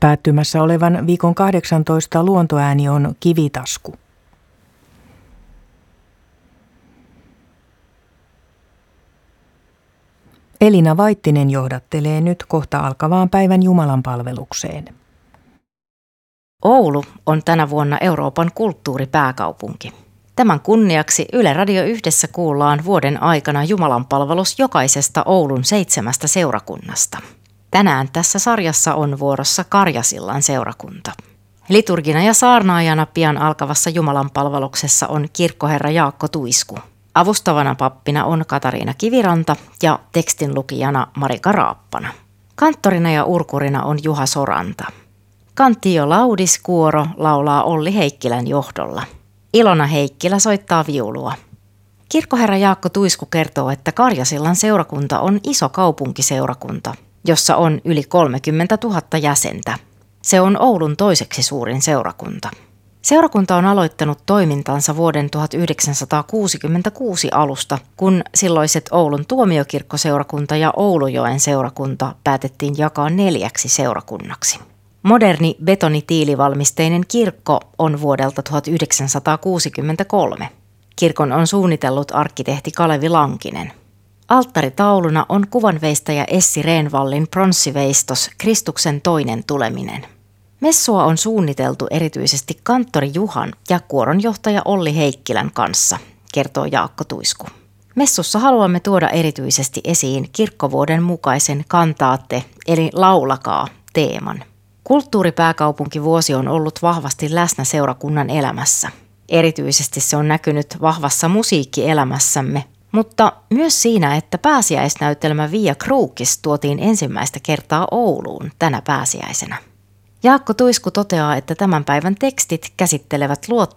Päättymässä olevan viikon 18 luontoääni on Kivitasku. Elina Vaittinen johdattelee nyt kohta alkavaan päivän jumalanpalvelukseen. Oulu on tänä vuonna Euroopan kulttuuripääkaupunki. Tämän kunniaksi Yle Radio Yhdessä kuullaan vuoden aikana jumalanpalvelus jokaisesta Oulun 7 seurakunnasta. Tänään tässä sarjassa on vuorossa Karjasillan seurakunta. Liturgina ja saarnaajana pian alkavassa jumalanpalveluksessa on kirkkoherra Jaakko Tuisku. Avustavana pappina on Katariina Kiviranta ja tekstinlukijana Marika Raappana. Kanttorina ja urkurina on Juha Soranta. Kantio Laudis kuoro laulaa Olli Heikkilän johdolla. Ilona Heikkilä soittaa viulua. Kirkkoherra Jaakko Tuisku kertoo, että Karjasillan seurakunta on iso kaupunkiseurakunta, jossa on yli 30 000 jäsentä. Se on Oulun toiseksi suurin seurakunta. Seurakunta on aloittanut toimintansa vuoden 1966 alusta, kun silloiset Oulun tuomiokirkkoseurakunta ja Oulujoen seurakunta päätettiin jakaa 4 seurakunnaksi. Moderni betonitiilivalmisteinen kirkko on vuodelta 1963. Kirkon on suunnitellut arkkitehti Kalevi Lankinen. Alttaritauluna on kuvanveistäjä Essi Reenvallin pronssiveistos Kristuksen toinen tuleminen. Messua on suunniteltu erityisesti kanttori Juhan ja kuoronjohtaja Olli Heikkilän kanssa, kertoo Jaakko Tuisku. Messussa haluamme tuoda erityisesti esiin kirkkovuoden mukaisen kantaatte eli laulakaa teeman. Kulttuuripääkaupunkivuosi on ollut vahvasti läsnä seurakunnan elämässä. Erityisesti se on näkynyt vahvassa musiikkielämässämme, mutta myös siinä, että pääsiäisnäytelmä Via Crucis tuotiin ensimmäistä kertaa Ouluun tänä pääsiäisenä. Jaakko Tuisku toteaa, että tämän päivän tekstit käsittelevät